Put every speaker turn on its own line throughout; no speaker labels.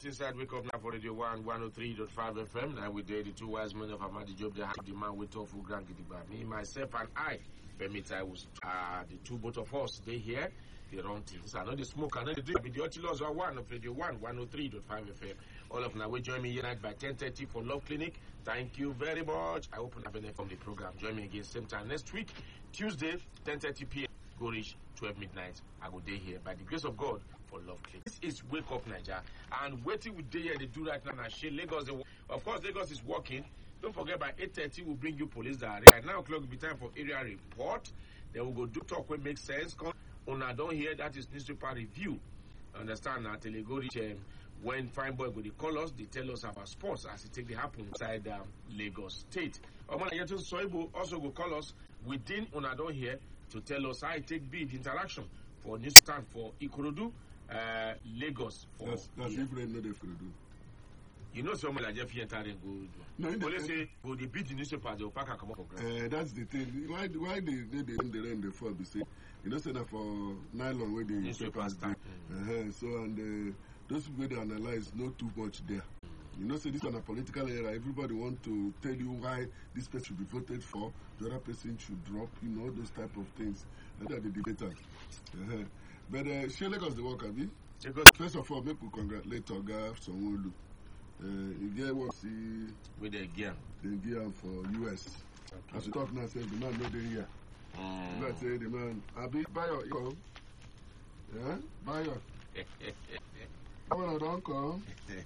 right inside Wake Up Now for Radio 1 103.5 FM. Now we did the two wise men of Amadi Job, the man with Tofu Grand Gidigba. Me, myself, and I, Femita, was the two both of us. They here, they run things. I know the smoke, I know the drink. The Otilos are one of Radio 1 103.5 FM. All of now will join me here tonight by 10:30 for Love Clinic. Thank you very much. I hope you have been from the program. Join me again same time next week, Tuesday, 10:30 p.m. Go reach 12 midnight. I go day here by the grace of God for Love Clinic. This is Wake Up Nigeria, and waiting with day here they do right now. And share Lagos. Of course, Lagos is working. Don't forget by 8:30 we'll bring you police diary. By 9 o'clock will be time for area report. Then we'll go do talk when make sense. Una don't hear that is newspaper review. Understand now? Till they go reach when fine boy go they call us, they tell us about sports as it take the happen inside Lagos State. Omanayeto Soibo also go call us within Una don't hear to tell us how it take bid interaction for news stand for Ikorodu, Lagos. For
that's different, not Ikorodu.
You know, someone like Jeff enter and go. No, let's say go they beat the newspaper, they'll pack and come up for grass.
That's the thing. Why they run the fall? Say you know, say that for nylon where the newspapers do. So and those people they analyze not too much there. You know, say this is a political era. Everybody want to tell you why this person should be voted for, the other person should drop. You know, those type of things. That are the debaters. But Lagos the work, Abi. First of all, make we congratulate Oga Sanwo-Olu. He get what see
with the gear.
The gear for US. Okay. As we talk now, say the man no dey here. Let's say the man Abi Bayo, you come. Yeah, Bayo. Governor don't come.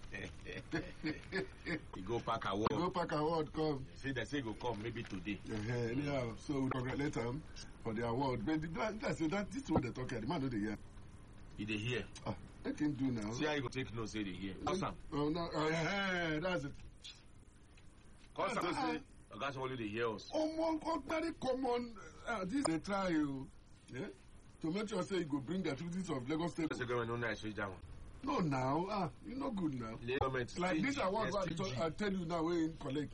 He go pack award.
Go pack award, come.
See, they say go come maybe today.
Anyhow, so we congratulate him for the award. But this is what they talk about. The man no dey here.
He dey here.
They can do now.
See how you go take no say they here. Awesome.
Oh no, that's it.
Cause say that's only they hear us.
Very common. This they try you. Yeah. To make sure say you go bring the activities of Lagos State.
The government no nice down.
No now. You no good now.
Government
like this award I tell you now we collect.